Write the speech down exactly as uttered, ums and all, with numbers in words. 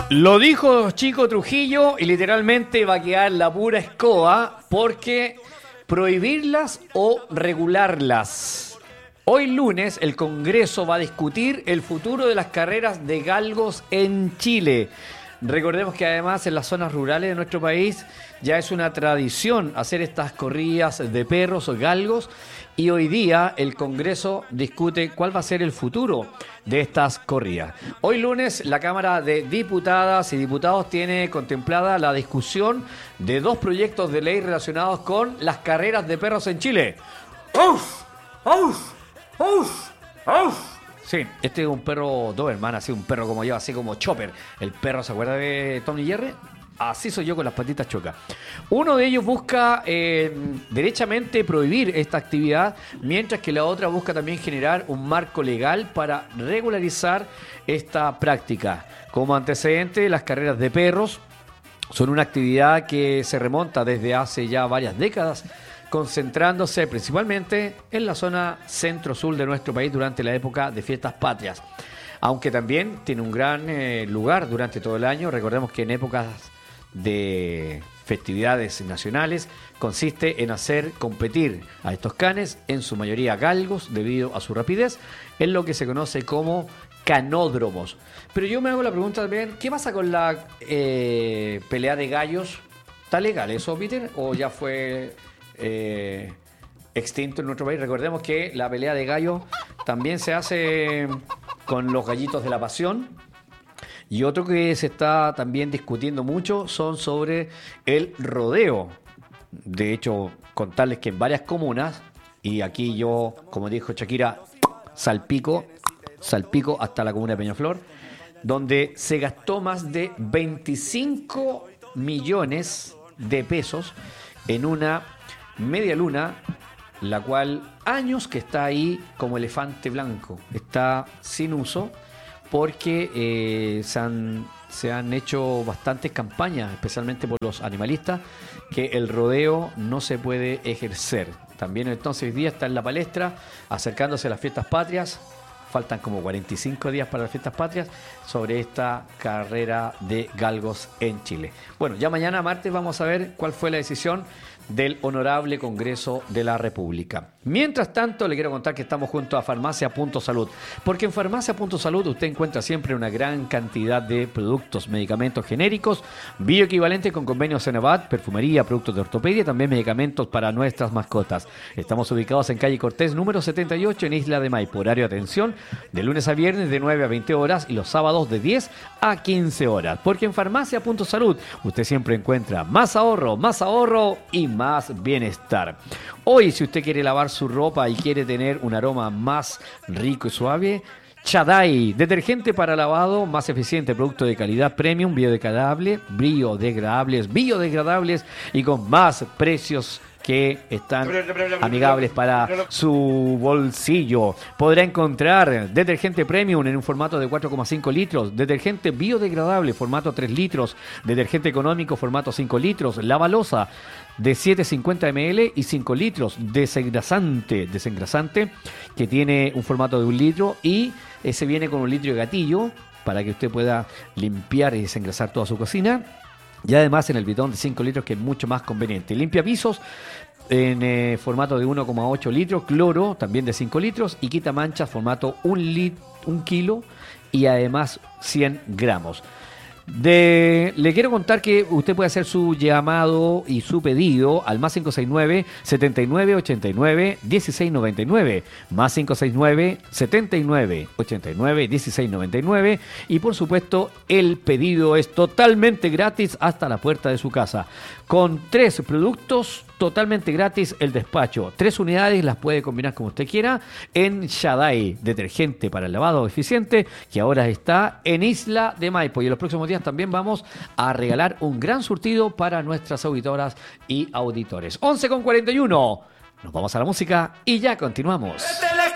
Lo dijo Chico Trujillo y literalmente va a quedar la pura escoba porque prohibirlas o regularlas. Hoy lunes el Congreso va a discutir el futuro de las carreras de galgos en Chile. Recordemos que además en las zonas rurales de nuestro país ya es una tradición hacer estas corridas de perros o galgos y hoy día el Congreso discute cuál va a ser el futuro de estas corridas. Hoy lunes la Cámara de Diputadas y Diputados tiene contemplada la discusión de dos proyectos de ley relacionados con las carreras de perros en Chile. ¡Uf! ¡Uf! ¡Uf! ¡Uf! Sí, este es un perro Doberman, así un perro como yo, así como Chopper. El perro, ¿se acuerda de Tom y Jerry? Así soy yo con las patitas chocas. Uno de ellos busca eh, derechamente prohibir esta actividad, mientras que la otra busca también generar un marco legal para regularizar esta práctica. Como antecedente, las carreras de perros son una actividad que se remonta desde hace ya varias décadas, concentrándose principalmente en la zona centro-sur de nuestro país durante la época de fiestas patrias. Aunque también tiene un gran eh, lugar durante todo el año. Recordemos que en épocas de festividades nacionales consiste en hacer competir a estos canes, en su mayoría galgos, debido a su rapidez, en lo que se conoce como canódromos. Pero yo me hago la pregunta también, ¿qué pasa con la eh, pelea de gallos? ¿Está legal eso, Peter? ¿O ya fue eh, extinto en nuestro país? Recordemos que la pelea de gallos también se hace con los gallitos de la pasión. Y otro que se está también discutiendo mucho son sobre el rodeo. De hecho, contarles que en varias comunas, y aquí yo, como dijo Shakira, salpico, salpico hasta la comuna de Peñaflor, donde se gastó más de veinticinco millones de pesos en una media luna, la cual años que está ahí como elefante blanco, está sin uso, porque eh, se, han, se han hecho bastantes campañas, especialmente por los animalistas, que el rodeo no se puede ejercer. También entonces hoy día está en la palestra, acercándose a las fiestas patrias, faltan como cuarenta y cinco días para las fiestas patrias, sobre esta carrera de galgos en Chile. Bueno, ya mañana martes vamos a ver cuál fue la decisión del Honorable Congreso de la República. Mientras tanto, le quiero contar que estamos junto a Farmacia Punto Salud, porque en Farmacia Punto Salud usted encuentra siempre una gran cantidad de productos, medicamentos genéricos, bioequivalentes con convenios Cenevat, perfumería, productos de ortopedia, también medicamentos para nuestras mascotas. Estamos ubicados en calle Cortés, número setenta y ocho, en Isla de Maipo. Horario de atención de lunes a viernes de nueve a veinte horas y los sábados de diez a quince horas, porque en Farmacia Punto Salud usted siempre encuentra más ahorro, más ahorro y más bienestar. Hoy, si usted quiere lavar su ropa y quiere tener un aroma más rico y suave, Chadai, detergente para lavado más eficiente, producto de calidad premium, biodegradable, biodegradables, biodegradables y con más precios que están amigables para su bolsillo. Podrá encontrar detergente premium en un formato de cuatro coma cinco litros, detergente biodegradable formato tres litros, detergente económico formato cinco litros, lavalosa de setecientos cincuenta mililitros y cinco litros, desengrasante, desengrasante que tiene un formato de un litro y ese viene con un litro de gatillo para que usted pueda limpiar y desengrasar toda su cocina. Y además en el bidón de cinco litros, que es mucho más conveniente. Limpia pisos en eh, formato de uno coma ocho litros, cloro también de cinco litros y quita manchas formato un kilo y además cien gramos. De, le quiero contar que usted puede hacer su llamado y su pedido al más cinco seis nueve, setenta y nueve, ochenta y nueve, dieciséis noventa y nueve, más cinco seis nueve, setenta y nueve, ochenta y nueve, dieciséis noventa y nueve, y por supuesto el pedido es totalmente gratis hasta la puerta de su casa. Con tres productos totalmente gratis el despacho. Tres unidades las puede combinar como usted quiera en Shadai, detergente para el lavado eficiente, que ahora está en Isla de Maipo. Y en los próximos días también vamos a regalar un gran surtido para nuestras auditoras y auditores. once con cuarenta y uno. Nos vamos a la música y ya continuamos.